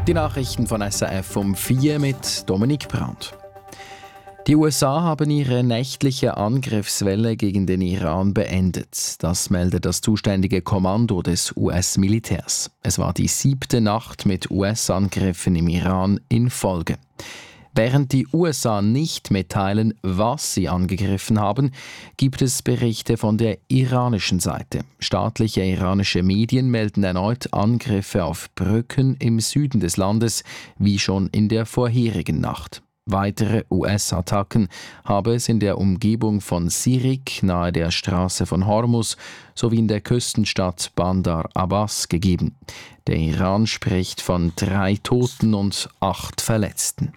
Die Nachrichten von SRF um 4 mit Dominik Brandt. Die USA haben ihre nächtliche Angriffswelle gegen den Iran beendet. Das meldet das zuständige Kommando des US-Militärs. Es war die 7. Nacht mit US-Angriffen im Iran in Folge. Während die USA nicht mitteilen, was sie angegriffen haben, gibt es Berichte von der iranischen Seite. Staatliche iranische Medien melden erneut Angriffe auf Brücken im Süden des Landes, wie schon in der vorherigen Nacht. Weitere US-Attacken habe es in der Umgebung von Sirik nahe der Straße von Hormuz sowie in der Küstenstadt Bandar Abbas gegeben. Der Iran spricht von 3 Toten und 8 Verletzten.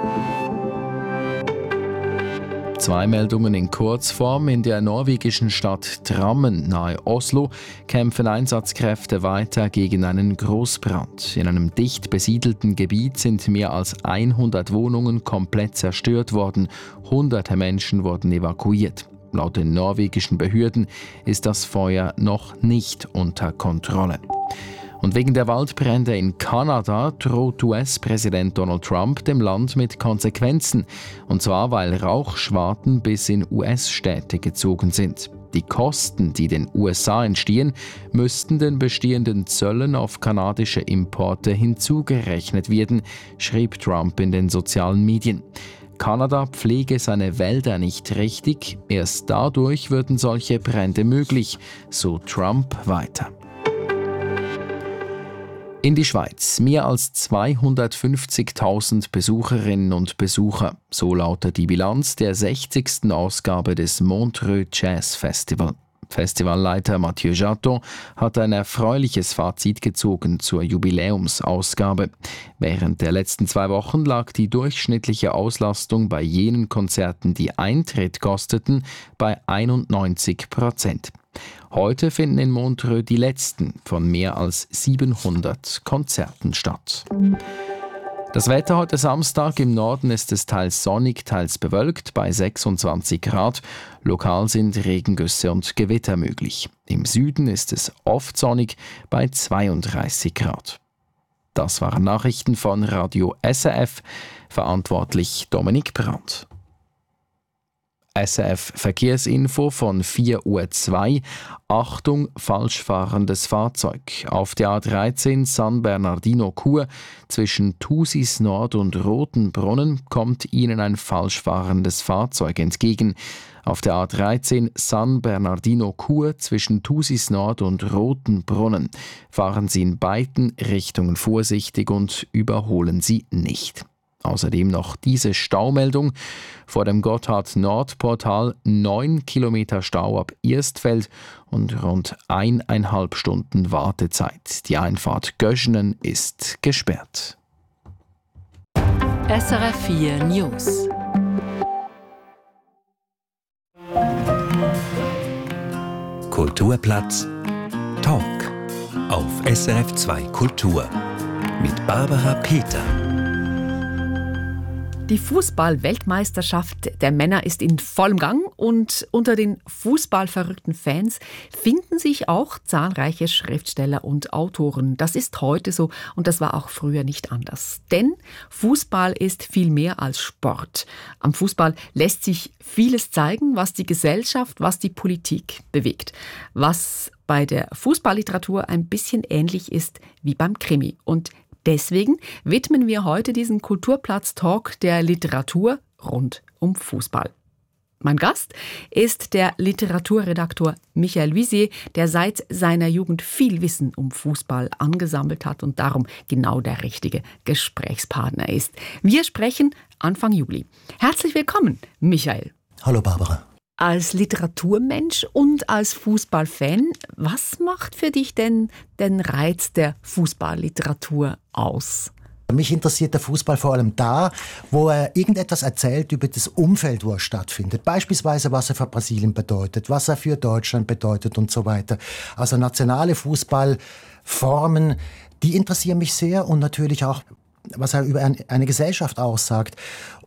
2 Meldungen in Kurzform. In der norwegischen Stadt Drammen nahe Oslo kämpfen Einsatzkräfte weiter gegen einen Großbrand. In einem dicht besiedelten Gebiet sind mehr als 100 Wohnungen komplett zerstört worden. Hunderte Menschen wurden evakuiert. Laut den norwegischen Behörden ist das Feuer noch nicht unter Kontrolle. Und wegen der Waldbrände in Kanada droht US-Präsident Donald Trump dem Land mit Konsequenzen. Und zwar, weil Rauchschwaden bis in US-Städte gezogen sind. Die Kosten, die den USA entstehen, müssten den bestehenden Zöllen auf kanadische Importe hinzugerechnet werden, schrieb Trump in den sozialen Medien. Kanada pflege seine Wälder nicht richtig, erst dadurch würden solche Brände möglich, so Trump weiter. In die Schweiz mehr als 250.000 Besucherinnen und Besucher. So lautet die Bilanz der 60. Ausgabe des Montreux Jazz Festival. Festivalleiter Mathieu Jaton hat ein erfreuliches Fazit gezogen zur Jubiläumsausgabe. Während der letzten 2 Wochen lag die durchschnittliche Auslastung bei jenen Konzerten, die Eintritt kosteten, bei 91%. Heute finden in Montreux die letzten von mehr als 700 Konzerten statt. Das Wetter heute Samstag: im Norden ist es teils sonnig, teils bewölkt bei 26 Grad. Lokal sind Regengüsse und Gewitter möglich. Im Süden ist es oft sonnig bei 32 Grad. Das waren Nachrichten von Radio SRF. Verantwortlich Dominik Brandt. SRF Verkehrsinfo von 4:02 Uhr. Achtung, falschfahrendes Fahrzeug. Auf der A13 San Bernardino-Chur zwischen Thusis Nord und Rotenbrunnen kommt Ihnen ein falschfahrendes Fahrzeug entgegen. Auf der A13 San Bernardino-Chur zwischen Thusis Nord und Rotenbrunnen fahren Sie in beiden Richtungen vorsichtig und überholen Sie nicht. Außerdem noch diese Staumeldung: vor dem Gotthard-Nord-Portal 9 Kilometer Stau ab Erstfeld und rund 1,5 Stunden Wartezeit. Die Einfahrt Göschenen ist gesperrt. SRF 4 News. Kulturplatz Talk auf SRF 2 Kultur mit Barbara Peter. Die Fußball-Weltmeisterschaft der Männer ist in vollem Gang und unter den fußballverrückten Fans finden sich auch zahlreiche Schriftsteller und Autoren. Das ist heute so und das war auch früher nicht anders. Denn Fußball ist viel mehr als Sport. Am Fußball lässt sich vieles zeigen, was die Gesellschaft, was die Politik bewegt. Was bei der Fußballliteratur ein bisschen ähnlich ist wie beim Krimi. Und deswegen widmen wir heute diesen Kulturplatz-Talk der Literatur rund um Fußball. Mein Gast ist der Literaturredaktor Michael Visier, der seit seiner Jugend viel Wissen um Fußball angesammelt hat und darum genau der richtige Gesprächspartner ist. Wir sprechen Anfang Juli. Herzlich willkommen, Michael. Hallo Barbara. Als Literaturmensch und als Fußballfan, was macht für dich denn den Reiz der Fußballliteratur aus? Mich interessiert der Fußball vor allem da, wo er irgendetwas erzählt über das Umfeld, wo er stattfindet. Beispielsweise, was er für Brasilien bedeutet, was er für Deutschland bedeutet und so weiter. Also nationale Fußballformen, die interessieren mich sehr und natürlich auch, was er über eine Gesellschaft aussagt.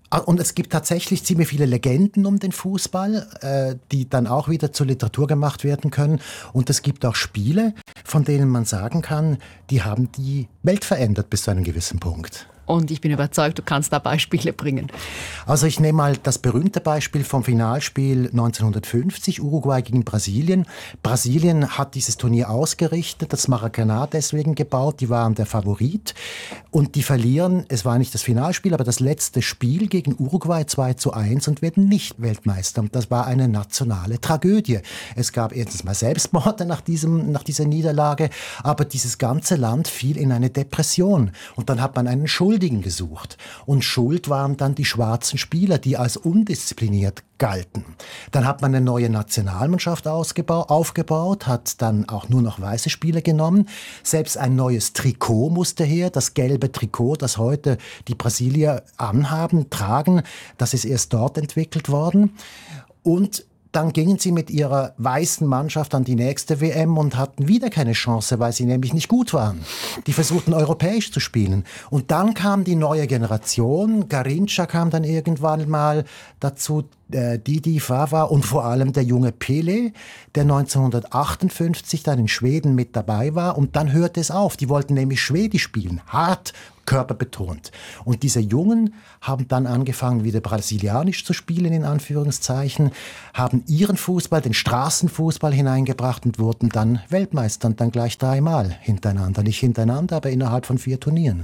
Und es gibt tatsächlich ziemlich viele Legenden um den Fußball, die dann auch wieder zur Literatur gemacht werden können. Und es gibt auch Spiele, von denen man sagen kann, die haben die Welt verändert bis zu einem gewissen Punkt. Und ich bin überzeugt, du kannst da Beispiele bringen. Also ich nehme mal das berühmte Beispiel vom Finalspiel 1950, Uruguay gegen Brasilien. Brasilien hat dieses Turnier ausgerichtet, das Maracanã deswegen gebaut, die waren der Favorit. Und die verlieren, es war nicht das Finalspiel, aber das letzte Spiel gegen Uruguay 2:1 und werden nicht Weltmeister. Und das war eine nationale Tragödie. Es gab erstens mal Selbstmorde nach dieser Niederlage, aber dieses ganze Land fiel in eine Depression. Und dann hat man einen Schuldigen gesucht. Und schuld waren dann die schwarzen Spieler, die als undiszipliniert galten. Dann hat man eine neue Nationalmannschaft aufgebaut, hat dann auch nur noch weiße Spieler genommen. Selbst ein neues Trikot musste her, das gelbe Trikot, das heute die Brasilier tragen, das ist erst dort entwickelt worden. Und dann gingen sie mit ihrer weißen Mannschaft an die nächste WM und hatten wieder keine Chance, weil sie nämlich nicht gut waren. Die versuchten europäisch zu spielen. Und dann kam die neue Generation. Garrincha kam dann irgendwann mal dazu, Didi, Vava und vor allem der junge Pelé, der 1958 dann in Schweden mit dabei war. Und dann hörte es auf. Die wollten nämlich Schwedisch spielen. Hart, körperbetont. Und diese Jungen haben dann angefangen, wieder brasilianisch zu spielen, in Anführungszeichen, haben ihren Fußball, den Straßenfußball hineingebracht und wurden dann Weltmeister und dann gleich 3-mal hintereinander. Nicht hintereinander, aber innerhalb von 4 Turnieren.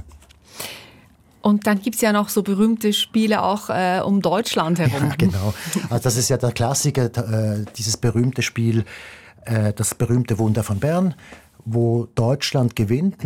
Und dann gibt es ja noch so berühmte Spiele auch um Deutschland herum. Ja, genau. Also das ist ja der Klassiker, dieses berühmte Spiel, das berühmte Wunder von Bern, wo Deutschland gewinnt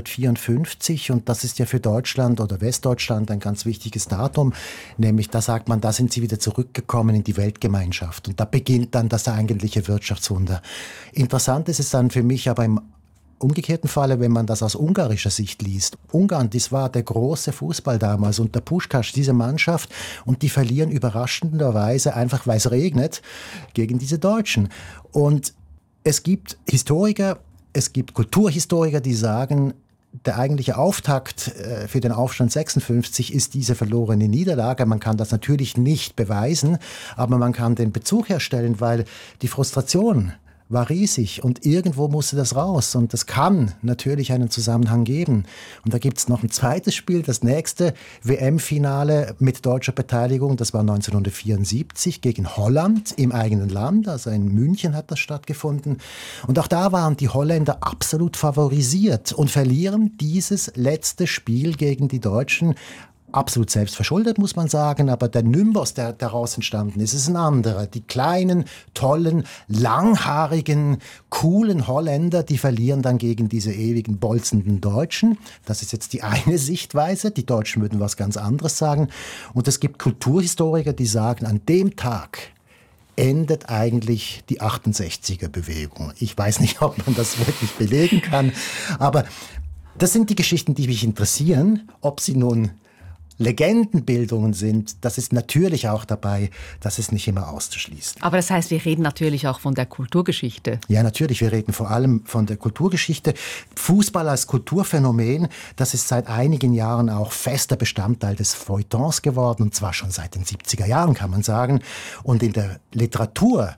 1954, und das ist ja für Deutschland oder Westdeutschland ein ganz wichtiges Datum, nämlich da sagt man, da sind sie wieder zurückgekommen in die Weltgemeinschaft und da beginnt dann das eigentliche Wirtschaftswunder. Interessant ist es dann für mich aber im umgekehrten Falle, wenn man das aus ungarischer Sicht liest. Ungarn, das war der große Fußball damals unter Puskás, diese Mannschaft, und die verlieren überraschenderweise einfach, weil es regnet, gegen diese Deutschen. Und es gibt Historiker, es gibt Kulturhistoriker, die sagen, der eigentliche Auftakt für den Aufstand 56 ist diese verlorene Niederlage. Man kann das natürlich nicht beweisen, aber man kann den Bezug herstellen, weil die Frustration war riesig und irgendwo musste das raus. Und das kann natürlich einen Zusammenhang geben. Und da gibt es noch ein zweites Spiel, das nächste WM-Finale mit deutscher Beteiligung. Das war 1974 gegen Holland im eigenen Land. Also in München hat das stattgefunden. Und auch da waren die Holländer absolut favorisiert und verlieren dieses letzte Spiel gegen die Deutschen. Absolut selbstverschuldet, muss man sagen, aber der Nimbus, der daraus entstanden ist, ist ein anderer. Die kleinen, tollen, langhaarigen, coolen Holländer, die verlieren dann gegen diese ewigen, bolzenden Deutschen. Das ist jetzt die eine Sichtweise. Die Deutschen würden was ganz anderes sagen. Und es gibt Kulturhistoriker, die sagen, an dem Tag endet eigentlich die 68er-Bewegung. Ich weiß nicht, ob man das wirklich belegen kann, aber das sind die Geschichten, die mich interessieren, ob sie nun Legendenbildungen sind, das ist natürlich auch dabei, das ist nicht immer auszuschließen. Aber das heißt, wir reden natürlich auch von der Kulturgeschichte. Ja, natürlich, wir reden vor allem von der Kulturgeschichte. Fußball als Kulturphänomen, das ist seit einigen Jahren auch fester Bestandteil des Feuilletons geworden, und zwar schon seit den 70er Jahren, kann man sagen. Und in der Literatur,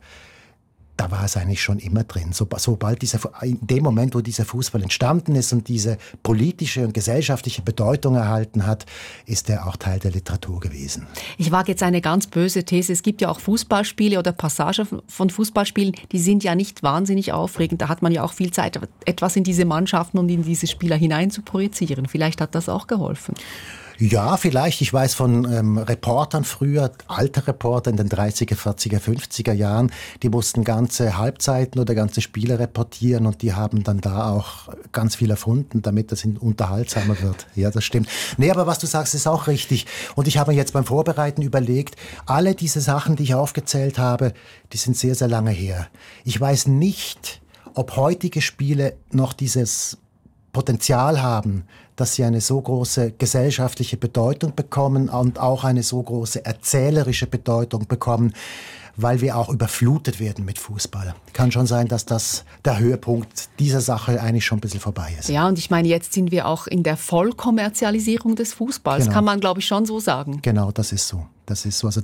da war es eigentlich schon immer drin. Sobald in dem Moment, wo dieser Fußball entstanden ist und diese politische und gesellschaftliche Bedeutung erhalten hat, ist er auch Teil der Literatur gewesen. Ich wage jetzt eine ganz böse These. Es gibt ja auch Fußballspiele oder Passagen von Fußballspielen, die sind ja nicht wahnsinnig aufregend. Da hat man ja auch viel Zeit, etwas in diese Mannschaften und in diese Spieler hinein zu projizieren. Vielleicht hat das auch geholfen. Ja, vielleicht. Ich weiß von Reportern früher, alte Reporter in den 30er, 40er, 50er Jahren, die mussten ganze Halbzeiten oder ganze Spiele reportieren, und die haben dann da auch ganz viel erfunden, damit das unterhaltsamer wird. Ja, das stimmt. Nee, aber was du sagst, ist auch richtig. Und ich habe mir jetzt beim Vorbereiten überlegt, alle diese Sachen, die ich aufgezählt habe, die sind sehr, sehr lange her. Ich weiß nicht, ob heutige Spiele noch dieses Potenzial haben, dass sie eine so große gesellschaftliche Bedeutung bekommen und auch eine so große erzählerische Bedeutung bekommen, weil wir auch überflutet werden mit Fußball. Kann schon sein, dass das der Höhepunkt dieser Sache eigentlich schon ein bisschen vorbei ist. Ja, und ich meine, jetzt sind wir auch in der Vollkommerzialisierung des Fußballs, Genau. kann man, glaube ich, schon so sagen. Genau, das ist so. Also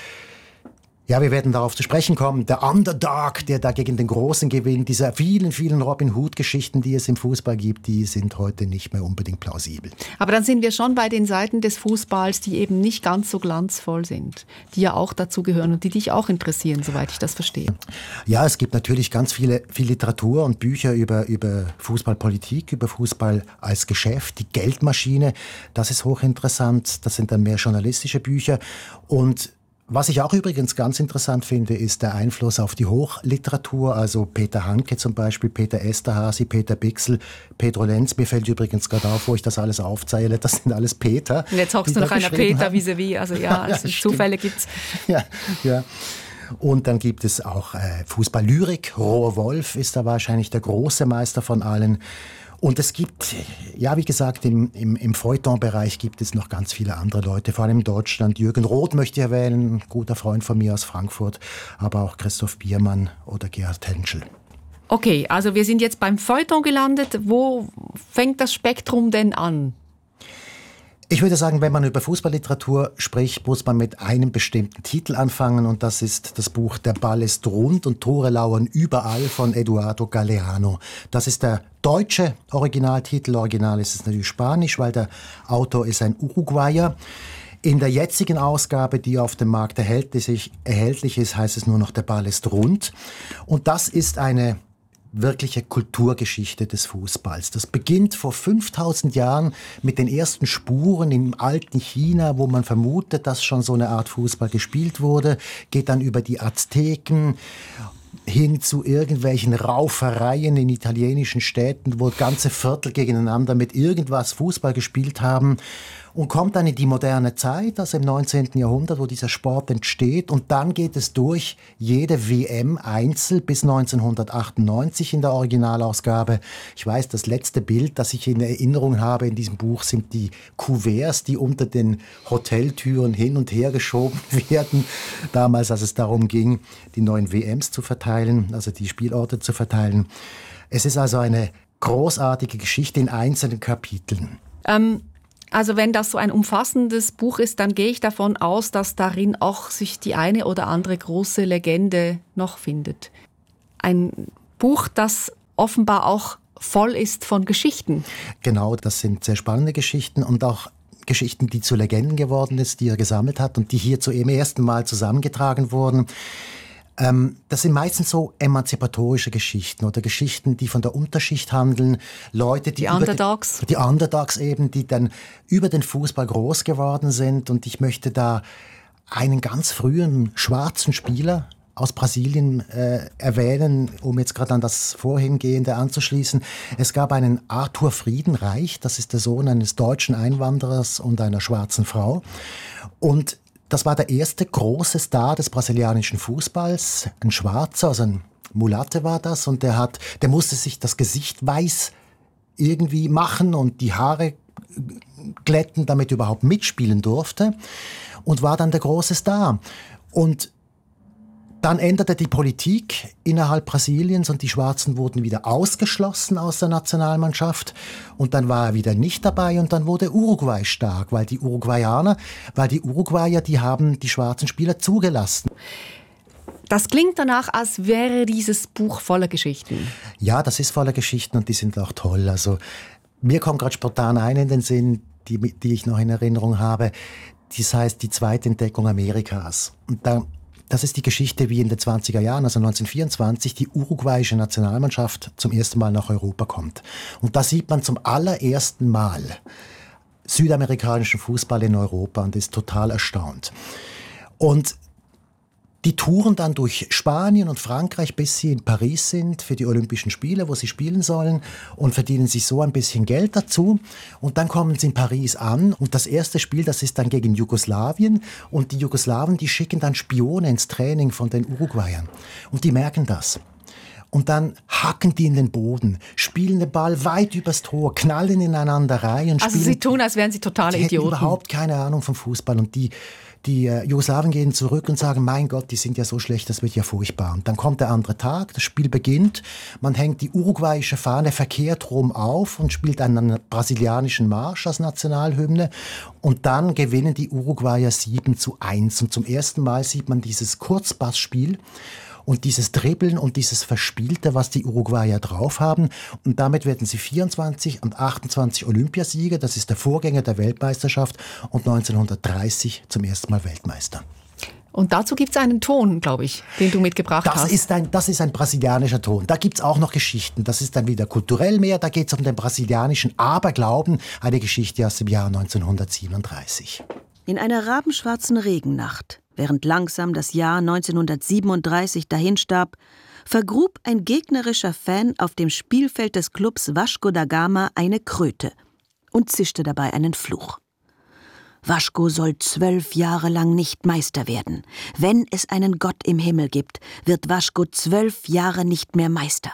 wir werden darauf zu sprechen kommen. Der Underdog, der da gegen den Großen gewinnt, diese vielen, vielen Robin Hood-Geschichten, die es im Fußball gibt, die sind heute nicht mehr unbedingt plausibel. Aber dann sind wir schon bei den Seiten des Fußballs, die eben nicht ganz so glanzvoll sind, die ja auch dazu gehören und die dich auch interessieren, soweit ich das verstehe. Ja, es gibt natürlich ganz viel Literatur und Bücher über Fußballpolitik, über Fußball als Geschäft, die Geldmaschine. Das ist hochinteressant. Das sind dann mehr journalistische Bücher. Und was ich auch übrigens ganz interessant finde, ist der Einfluss auf die Hochliteratur. Also Peter Handke zum Beispiel, Peter Esterházy, Peter Bixel, Pedro Lenz. Mir fällt übrigens gerade auf, wo ich das alles aufzähle. Das sind alles Peter. Und jetzt hockst du noch einer Peter vis-à-vis. Also ja, Zufälle gibt's. Ja. Und dann gibt es auch Fußball-Lyrik. Rohr Wolf ist da wahrscheinlich der große Meister von allen. Und es gibt, ja, wie gesagt, im Feuilleton-Bereich gibt es noch ganz viele andere Leute, vor allem in Deutschland. Jürgen Roth möchte ich erwähnen, ein guter Freund von mir aus Frankfurt, aber auch Christoph Biermann oder Gerhard Henschel. Okay, also wir sind jetzt beim Feuilleton gelandet. Wo fängt das Spektrum denn an? Ich würde sagen, wenn man über Fußballliteratur spricht, muss man mit einem bestimmten Titel anfangen und das ist das Buch Der Ball ist rund und Tore lauern überall von Eduardo Galeano. Das ist der deutsche Originaltitel. Original ist es natürlich Spanisch, weil der Autor ist ein Uruguayer. In der jetzigen Ausgabe, die auf dem Markt erhältlich ist, heißt es nur noch Der Ball ist rund. Und das ist eine wirkliche Kulturgeschichte des Fußballs. Das beginnt vor 5000 Jahren mit den ersten Spuren im alten China, wo man vermutet, dass schon so eine Art Fußball gespielt wurde, geht dann über die Azteken hin zu irgendwelchen Raufereien in italienischen Städten, wo ganze Viertel gegeneinander mit irgendwas Fußball gespielt haben und kommt dann in die moderne Zeit, also im 19. Jahrhundert, wo dieser Sport entsteht und dann geht es durch jede WM einzeln bis 1998 in der Originalausgabe. Ich weiß, das letzte Bild, das ich in Erinnerung habe in diesem Buch, sind die Kuverts, die unter den Hoteltüren hin und her geschoben werden. Damals, als es darum ging, die neuen WMs zu verteilen, also die Spielorte zu verteilen. Es ist also eine großartige Geschichte in einzelnen Kapiteln. Also wenn das so ein umfassendes Buch ist, dann gehe ich davon aus, dass darin auch sich die eine oder andere große Legende noch findet. Ein Buch, das offenbar auch voll ist von Geschichten. Genau, das sind sehr spannende Geschichten und auch Geschichten, die zu Legenden geworden ist, die er gesammelt hat und die hier zum ersten Mal zusammengetragen wurden. Das sind meistens so emanzipatorische Geschichten oder Geschichten, die von der Unterschicht handeln. Leute, die Underdogs. Die Underdogs eben, die dann über den Fußball groß geworden sind. Und ich möchte da einen ganz frühen schwarzen Spieler aus Brasilien erwähnen, um jetzt gerade an das Vorhingehende anzuschließen. Es gab einen Arthur Friedenreich, das ist der Sohn eines deutschen Einwanderers und einer schwarzen Frau. Und das war der erste große Star des brasilianischen Fußballs, ein Schwarzer, also ein Mulatte war das, und der musste sich das Gesicht weiß irgendwie machen und die Haare glätten, damit er überhaupt mitspielen durfte, und war dann der große Star. Und dann änderte die Politik innerhalb Brasiliens und die Schwarzen wurden wieder ausgeschlossen aus der Nationalmannschaft und dann war er wieder nicht dabei und dann wurde Uruguay stark, weil die Uruguayer, die haben die schwarzen Spieler zugelassen. Das klingt danach, als wäre dieses Buch voller Geschichten. Ja, das ist voller Geschichten und die sind auch toll. Also mir kommt gerade spontan eine in den Sinn, die ich noch in Erinnerung habe. Das heißt Die zweite Entdeckung Amerikas. Und das ist die Geschichte, wie in den 20er Jahren, also 1924, die uruguayische Nationalmannschaft zum ersten Mal nach Europa kommt. Und da sieht man zum allerersten Mal südamerikanischen Fußball in Europa und ist total erstaunt. Und die touren dann durch Spanien und Frankreich, bis sie in Paris sind für die Olympischen Spiele, wo sie spielen sollen, und verdienen sich so ein bisschen Geld dazu. Und dann kommen sie in Paris an und das erste Spiel, das ist dann gegen Jugoslawien. Und die Jugoslawen, die schicken dann Spione ins Training von den Uruguayern. Und die merken das. Und dann hacken die in den Boden, spielen den Ball weit übers Tor, knallen ineinander rein. Und also sie tun, als wären sie totale Idioten. Die hätten überhaupt keine Ahnung vom Fußball. Und die Die Jugoslawen gehen zurück und sagen, mein Gott, die sind ja so schlecht, das wird ja furchtbar. Und dann kommt der andere Tag, das Spiel beginnt, man hängt die uruguayische Fahne verkehrt rum auf und spielt einen brasilianischen Marsch als Nationalhymne. Und dann gewinnen die Uruguayer 7:1. Und zum ersten Mal sieht man dieses Kurzpassspiel und dieses Dribbeln und dieses Verspielte, was die Uruguayer drauf haben. Und damit werden sie 24 und 28 Olympiasieger. Das ist der Vorgänger der Weltmeisterschaft und 1930 zum ersten Mal Weltmeister. Und dazu gibt es einen Ton, glaube ich, den du mitgebracht hast. Das ist ein brasilianischer Ton. Da gibt es auch noch Geschichten. Das ist dann wieder kulturell mehr. Da geht es um den brasilianischen Aberglauben. Eine Geschichte aus dem Jahr 1937. In einer rabenschwarzen Regennacht, während langsam das Jahr 1937 dahinstarb, vergrub ein gegnerischer Fan auf dem Spielfeld des Clubs Vasco da Gama eine Kröte und zischte dabei einen Fluch. Vasco soll 12 Jahre lang nicht Meister werden. Wenn es einen Gott im Himmel gibt, wird Vasco 12 Jahre nicht mehr Meister.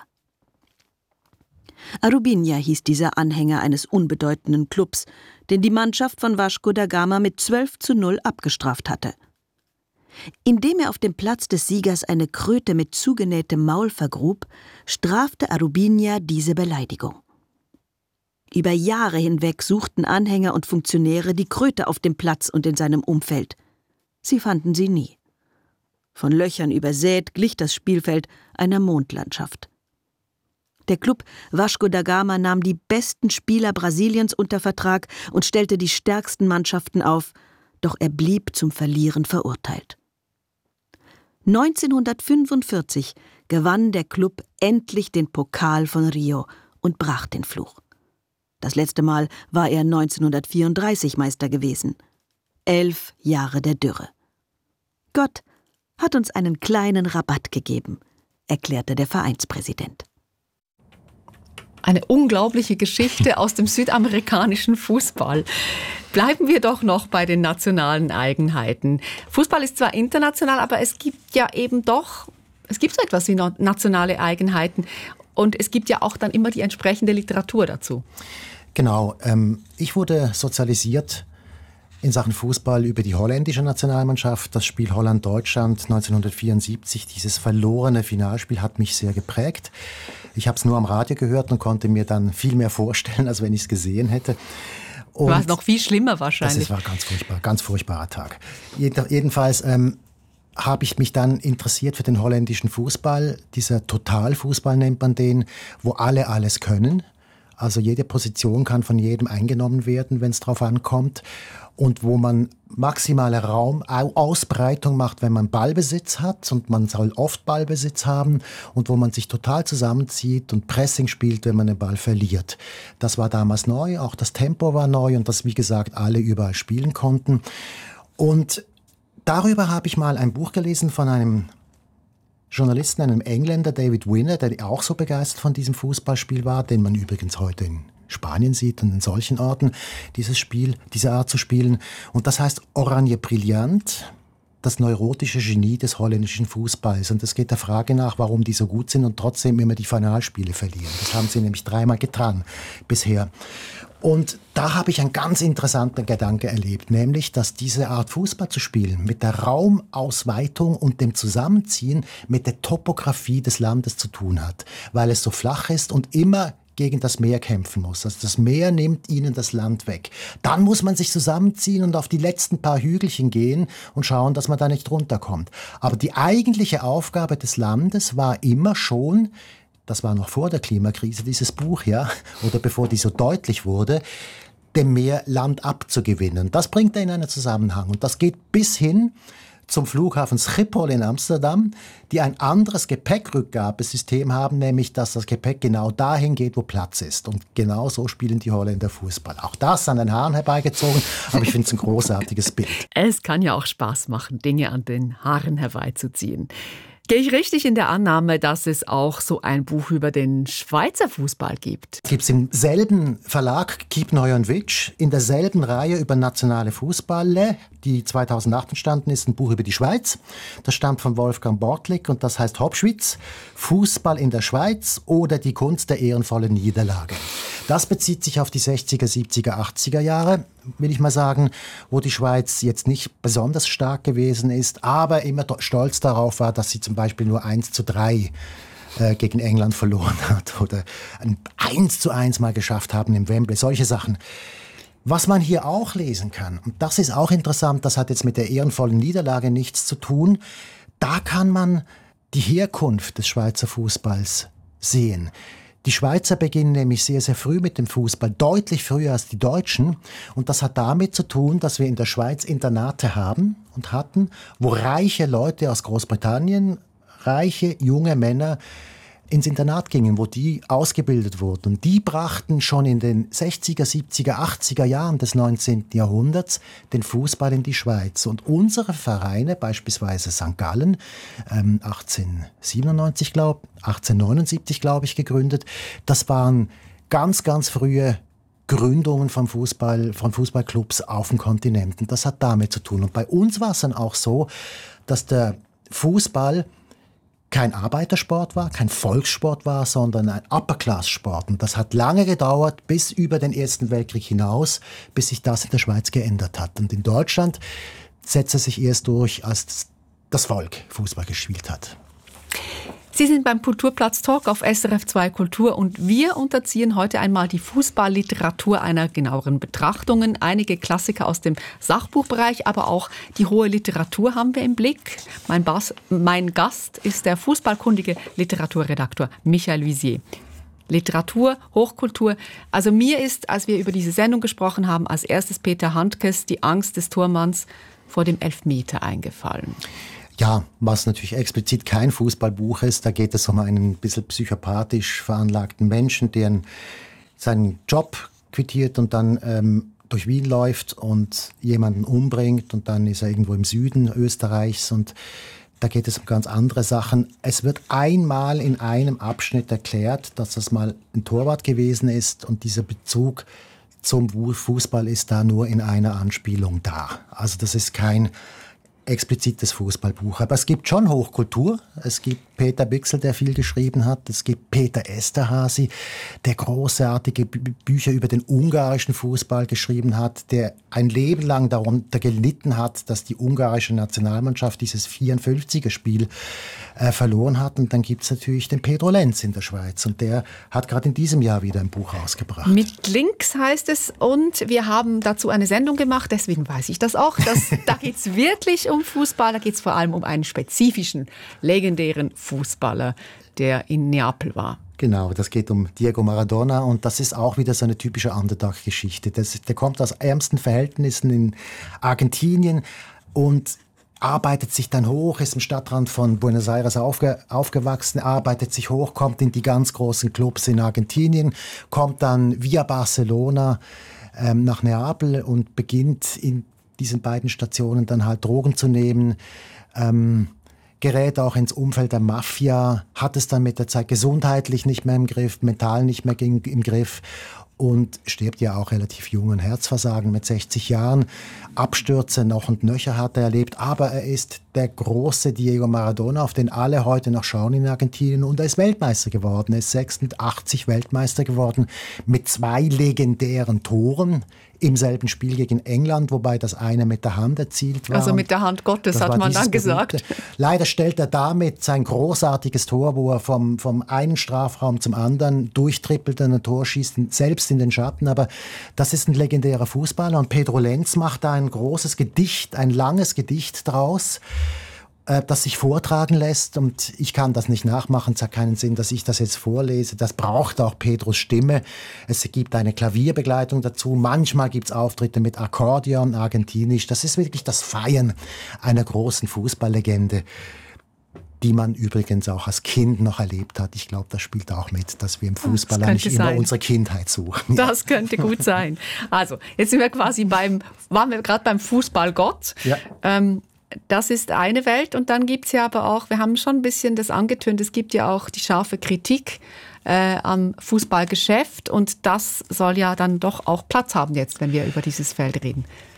Arubinha hieß dieser Anhänger eines unbedeutenden Clubs, den die Mannschaft von Vasco da Gama mit 12:0 abgestraft hatte. Indem er auf dem Platz des Siegers eine Kröte mit zugenähtem Maul vergrub, strafte Arubinha diese Beleidigung. Über Jahre hinweg suchten Anhänger und Funktionäre die Kröte auf dem Platz und in seinem Umfeld. Sie fanden sie nie. Von Löchern übersät glich das Spielfeld einer Mondlandschaft. Der Club Vasco da Gama nahm die besten Spieler Brasiliens unter Vertrag und stellte die stärksten Mannschaften auf, doch er blieb zum Verlieren verurteilt. 1945 gewann der Club endlich den Pokal von Rio und brach den Fluch. Das letzte Mal war er 1934 Meister gewesen. 11 Jahre der Dürre. Gott hat uns einen kleinen Rabatt gegeben, erklärte der Vereinspräsident. Eine unglaubliche Geschichte aus dem südamerikanischen Fußball. Bleiben wir doch noch bei den nationalen Eigenheiten. Fußball ist zwar international, aber es gibt ja eben doch, es gibt so etwas wie nationale Eigenheiten. Und es gibt ja auch dann immer die entsprechende Literatur dazu. Genau. Ich wurde sozialisiert in Sachen Fußball über die holländische Nationalmannschaft. Das Spiel Holland-Deutschland 1974, dieses verlorene Finalspiel, hat mich sehr geprägt. Ich habe es nur am Radio gehört und konnte mir dann viel mehr vorstellen, als wenn ich es gesehen hätte. War es noch viel schlimmer wahrscheinlich. Das war ganz furchtbarer Tag. Jedenfalls habe ich mich dann interessiert für den holländischen Fußball. Dieser Totalfußball nennt man den, wo alle alles können. Also jede Position kann von jedem eingenommen werden, wenn es drauf ankommt. Und wo man maximale Raumausbreitung macht, wenn man Ballbesitz hat. Und man soll oft Ballbesitz haben. Und wo man sich total zusammenzieht und Pressing spielt, wenn man den Ball verliert. Das war damals neu. Auch das Tempo war neu. Und dass, wie gesagt, alle überall spielen konnten. Und darüber habe ich mal ein Buch gelesen von einem Journalisten, einem Engländer, David Winner, der auch so begeistert von diesem Fußballspiel war, den man übrigens heute in Spanien sieht und in solchen Orten, diese Art zu spielen. Und das heißt Oranje Brillant, das neurotische Genie des holländischen Fußballs. Und es geht der Frage nach, warum die so gut sind und trotzdem immer die Finalspiele verlieren. Das haben sie nämlich 3-mal getan bisher. Und da habe ich einen ganz interessanten Gedanke erlebt, nämlich, dass diese Art Fußball zu spielen mit der Raumausweitung und dem Zusammenziehen mit der Topografie des Landes zu tun hat, weil es so flach ist und immer gegen das Meer kämpfen muss. Also das Meer nimmt ihnen das Land weg. Dann muss man sich zusammenziehen und auf die letzten paar Hügelchen gehen und schauen, dass man da nicht runterkommt. Aber die eigentliche Aufgabe des Landes war immer schon, das war noch vor der Klimakrise, dieses Buch, ja, oder bevor die so deutlich wurde, dem Meer Land abzugewinnen. Das bringt er in einen Zusammenhang. Und das geht bis hin zum Flughafen Schiphol in Amsterdam, die ein anderes Gepäckrückgabesystem haben, nämlich dass das Gepäck genau dahin geht, wo Platz ist. Und genau so spielen die Holländer Fußball. Auch das an den Haaren herbeigezogen, aber ich finde es ein großartiges Bild. Es kann ja auch Spaß machen, Dinge an den Haaren herbeizuziehen. Gehe ich richtig in der Annahme, dass es auch so ein Buch über den Schweizer Fußball gibt? Gibt es im selben Verlag, Kiepenheuer & Witsch, in derselben Reihe über nationale Fußballer, die 2008 entstanden ist, ein Buch über die Schweiz. Das stammt von Wolfgang Bortlik und das heißt Hauptschwitz, Fußball in der Schweiz oder die Kunst der ehrenvollen Niederlage. Das bezieht sich auf die 60er, 70er, 80er Jahre, will ich mal sagen, wo die Schweiz jetzt nicht besonders stark gewesen ist, aber immer stolz darauf war, dass sie zum Beispiel nur 1:3 gegen England verloren hat oder ein 1:1 mal geschafft haben im Wembley, solche Sachen. Was man hier auch lesen kann, und das ist auch interessant, das hat jetzt mit der ehrenvollen Niederlage nichts zu tun, da kann man die Herkunft des Schweizer Fußballs sehen. Die Schweizer beginnen nämlich sehr, sehr früh mit dem Fußball, deutlich früher als die Deutschen. Und das hat damit zu tun, dass wir in der Schweiz Internate haben und hatten, wo reiche Leute aus Großbritannien, reiche junge Männer ins Internat gingen, wo die ausgebildet wurden. Und die brachten schon in den 60er, 70er, 80er Jahren des 19. Jahrhunderts den Fußball in die Schweiz. Und unsere Vereine, beispielsweise St. Gallen, 1879, 1879, glaube ich, gegründet, das waren ganz, ganz frühe Gründungen von Fußballclubs auf dem Kontinent. Und das hat damit zu tun. Und bei uns war es dann auch so, dass der Fußball kein Arbeitersport war, kein Volkssport war, sondern ein Upper-Class-Sport. Und das hat lange gedauert, bis über den Ersten Weltkrieg hinaus, bis sich das in der Schweiz geändert hat. Und in Deutschland setzt es sich erst durch, als das Volk Fußball gespielt hat. Sie sind beim Kulturplatz-Talk auf SRF 2 Kultur und wir unterziehen heute einmal die Fußballliteratur einer genaueren Betrachtung. Einige Klassiker aus dem Sachbuchbereich, aber auch die hohe Literatur haben wir im Blick. Mein Gast ist der fußballkundige Literaturredakteur Michael Visier. Literatur, Hochkultur. Also mir ist, als wir über diese Sendung gesprochen haben, als erstes Peter Handkes die Angst des Tormanns vor dem Elfmeter eingefallen. Ja, was natürlich explizit kein Fußballbuch ist, da geht es um einen bisschen psychopathisch veranlagten Menschen, der seinen Job quittiert und dann durch Wien läuft und jemanden umbringt und dann ist er irgendwo im Süden Österreichs und da geht es um ganz andere Sachen. Es wird einmal in einem Abschnitt erklärt, dass das mal ein Torwart gewesen ist und dieser Bezug zum Fußball ist da nur in einer Anspielung da. Also das ist kein explizites Fußballbuch. Aber es gibt schon Hochkultur. Es gibt Peter Bichsel, der viel geschrieben hat. Es gibt Peter Esterházy, der großartige Bücher über den ungarischen Fußball geschrieben hat, der ein Leben lang darunter gelitten hat, dass die ungarische Nationalmannschaft dieses 54er-Spiel verloren hat. Und dann gibt es natürlich den Pedro Lenz in der Schweiz. Und der hat gerade in diesem Jahr wieder ein Buch rausgebracht. Mit Links heißt es. Und wir haben dazu eine Sendung gemacht, deswegen weiß ich das auch. Da geht es wirklich um Fußball. Da geht es vor allem um einen spezifischen, legendären Fußballer, der in Neapel war. Genau, das geht um Diego Maradona und das ist auch wieder so eine typische Underdog-Geschichte. Der kommt aus ärmsten Verhältnissen in Argentinien und arbeitet sich dann hoch, ist im Stadtrand von Buenos Aires aufgewachsen, arbeitet sich hoch, kommt in die ganz großen Clubs in Argentinien, kommt dann via Barcelona nach Neapel und beginnt in diesen beiden Stationen dann halt Drogen zu nehmen, gerät auch ins Umfeld der Mafia, hat es dann mit der Zeit gesundheitlich nicht mehr im Griff, mental nicht mehr im Griff und stirbt ja auch relativ jung an Herzversagen mit 60 Jahren. Abstürze noch und nöcher hat er erlebt, aber er ist der große Diego Maradona, auf den alle heute noch schauen in Argentinien und er ist Weltmeister geworden. Er ist 86 Weltmeister geworden mit 2 legendären Toren im selben Spiel gegen England, wobei das eine mit der Hand erzielt war. Also mit der Hand Gottes, hat man dann gesagt. Leider stellt er damit sein großartiges Tor, wo er vom einen Strafraum zum anderen durchtrippelt, ein Tor schießt, selbst in den Schatten. Aber das ist ein legendärer Fußballer und Pedro Lenz macht da ein großes Gedicht, ein langes Gedicht draus, das sich vortragen lässt und ich kann das nicht nachmachen, es hat keinen Sinn, dass ich das jetzt vorlese, das braucht auch Pedros Stimme, es gibt eine Klavierbegleitung dazu, manchmal gibt es Auftritte mit Akkordeon, argentinisch, das ist wirklich das Feiern einer großen Fußballlegende, die man übrigens auch als Kind noch erlebt hat. Ich glaube, das spielt auch mit, dass wir im Fußball nicht immer unsere Kindheit suchen. Das könnte gut sein. Also, jetzt sind wir waren wir gerade beim Fußballgott. Ja. Das ist eine Welt und dann gibt es ja aber auch, wir haben schon ein bisschen das angetönt, es gibt ja auch die scharfe Kritik am Fußballgeschäft und das soll ja dann doch auch Platz haben jetzt, wenn wir über dieses Feld reden.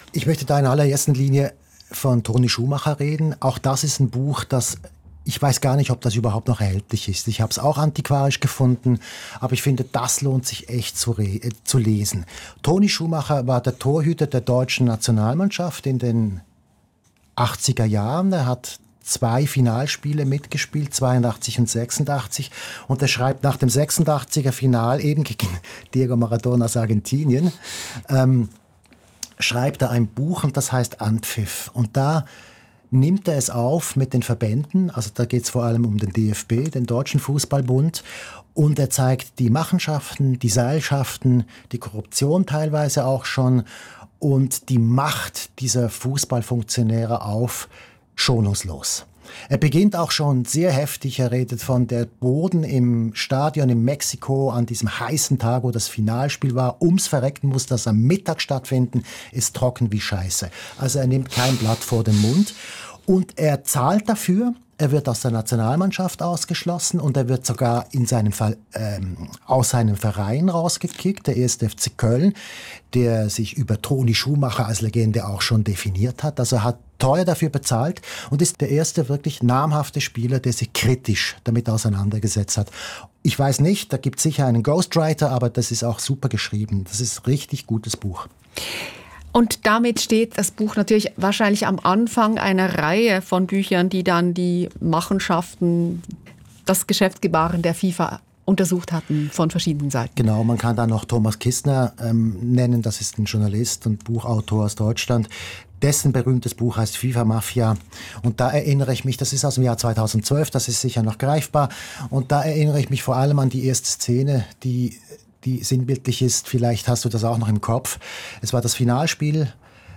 Ich möchte da in allererster Linie von Toni Schumacher reden. Auch das ist ein Buch, das ich weiß gar nicht, ob das überhaupt noch erhältlich ist. Ich habe es auch antiquarisch gefunden, aber ich finde, das lohnt sich echt zu lesen. Toni Schumacher war der Torhüter der deutschen Nationalmannschaft in den 80er Jahren. Er hat 2 Finalspiele mitgespielt, 82 und 86. Und er schreibt nach dem 86er Final, eben gegen Diego Maradona aus Argentinien, schreibt er ein Buch und das heißt Anpfiff. Und da nimmt er es auf mit den Verbänden, also da geht es vor allem um den DFB, den Deutschen Fußballbund, und er zeigt die Machenschaften, die Seilschaften, die Korruption teilweise auch schon und die Macht dieser Fußballfunktionäre auf, schonungslos. Er beginnt auch schon sehr heftig, er redet von der Boden im Stadion in Mexiko an diesem heißen Tag, wo das Finalspiel war. Ums Verrecken muss das am Mittag stattfinden, ist trocken wie Scheiße. Also er nimmt kein Blatt vor den Mund und er zahlt dafür. Er wird aus der Nationalmannschaft ausgeschlossen und er wird sogar in seinem Fall aus seinem Verein rausgekickt, der 1. FC Köln, der sich über Toni Schumacher als Legende auch schon definiert hat. Also er hat teuer dafür bezahlt und ist der erste wirklich namhafte Spieler, der sich kritisch damit auseinandergesetzt hat. Ich weiß nicht, da gibt es sicher einen Ghostwriter, aber das ist auch super geschrieben. Das ist ein richtig gutes Buch. Und damit steht das Buch natürlich wahrscheinlich am Anfang einer Reihe von Büchern, die dann die Machenschaften, das Geschäftsgebaren der FIFA untersucht hatten von verschiedenen Seiten. Genau, man kann da noch Thomas Kistner nennen, das ist ein Journalist und Buchautor aus Deutschland. Dessen berühmtes Buch heißt FIFA Mafia und da erinnere ich mich, das ist aus dem Jahr 2012, das ist sicher noch greifbar und da erinnere ich mich vor allem an die erste Szene, die sinnbildlich ist, vielleicht hast du das auch noch im Kopf. Es war das Finalspiel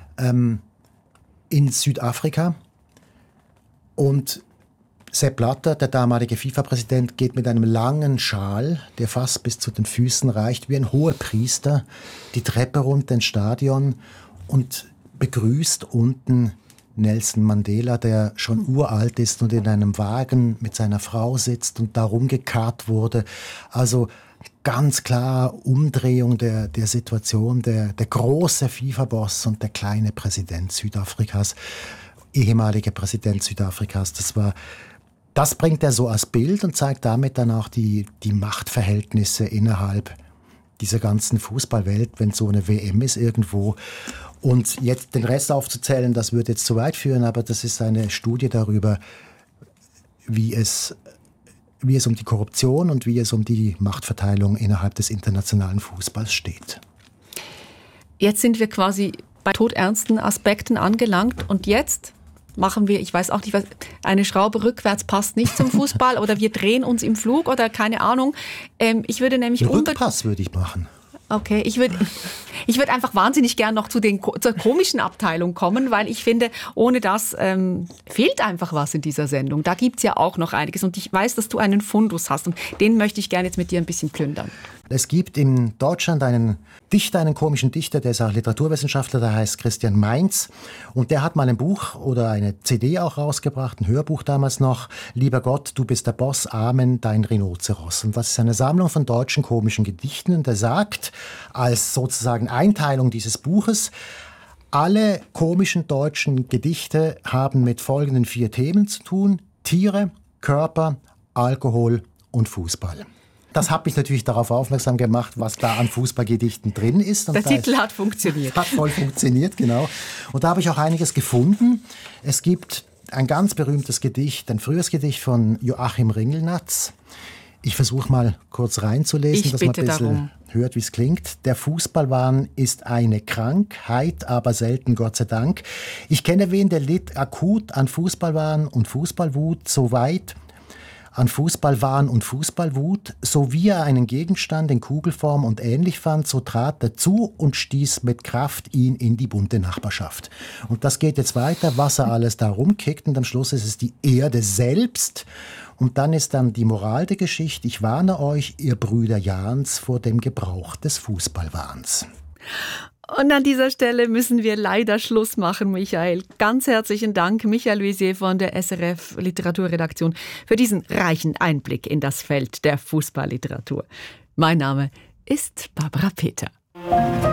in Südafrika und Sepp Blatter, der damalige FIFA-Präsident, geht mit einem langen Schal, der fast bis zu den Füßen reicht, wie ein Hohepriester, die Treppe runter ins Stadion und begrüßt unten Nelson Mandela, der schon uralt ist und in einem Wagen mit seiner Frau sitzt und da rumgekarrt wurde. Also ganz klar Umdrehung der Situation, der große FIFA-Boss und der kleine Präsident Südafrikas, ehemaliger Präsident Südafrikas. Das bringt er so als Bild und zeigt damit dann auch die Machtverhältnisse innerhalb dieser ganzen Fußballwelt, wenn so eine WM ist irgendwo. Und jetzt den Rest aufzuzählen, das würde jetzt zu weit führen, aber das ist eine Studie darüber, wie es um die Korruption und wie es um die Machtverteilung innerhalb des internationalen Fußballs steht. Jetzt sind wir quasi bei todernsten Aspekten angelangt und jetzt machen wir, ich weiß auch nicht, eine Schraube rückwärts passt nicht zum Fußball oder wir drehen uns im Flug oder keine Ahnung. Ich würde nämlich Rückpass würde ich machen. Okay, ich würde einfach wahnsinnig gern noch zur komischen Abteilung kommen, weil ich finde, ohne das fehlt einfach was in dieser Sendung. Da gibt's ja auch noch einiges und ich weiß, dass du einen Fundus hast und den möchte ich gerne jetzt mit dir ein bisschen plündern. Es gibt in Deutschland einen komischen Dichter, der ist auch Literaturwissenschaftler, der heißt Christian Mainz und der hat mal ein Buch oder eine CD auch rausgebracht, ein Hörbuch damals noch, Lieber Gott, du bist der Boss, Amen, dein Rhinoceros. Und das ist eine Sammlung von deutschen komischen Gedichten und der sagt, als sozusagen Einteilung dieses Buches, alle komischen deutschen Gedichte haben mit folgenden 4 Themen zu tun: Tiere, Körper, Alkohol und Fußball. Das hat mich natürlich darauf aufmerksam gemacht, was da an Fußballgedichten drin ist. Und der Titel hat funktioniert. Hat voll funktioniert, genau. Und da habe ich auch einiges gefunden. Es gibt ein ganz berühmtes Gedicht, ein frühes Gedicht von Joachim Ringelnatz. Ich versuche mal kurz reinzulesen, dass man ein bisschen hört, wie es klingt. Der Fußballwahn ist eine Krankheit, aber selten, Gott sei Dank. Ich kenne wen, der litt akut an Fußballwahn und Fußballwut, so weit an Fußballwahn und Fußballwut, so wie er einen Gegenstand in Kugelform und ähnlich fand, so trat er zu und stieß mit Kraft ihn in die bunte Nachbarschaft. Und das geht jetzt weiter, was er alles da rumkickt und am Schluss ist es die Erde selbst. Und dann ist dann die Moral der Geschichte: Ich warne euch, ihr Brüder Jahns, vor dem Gebrauch des Fußballwahns. Und an dieser Stelle müssen wir leider Schluss machen, Michael. Ganz herzlichen Dank, Michael Luisier von der SRF Literaturredaktion, für diesen reichen Einblick in das Feld der Fußballliteratur. Mein Name ist Barbara Peter.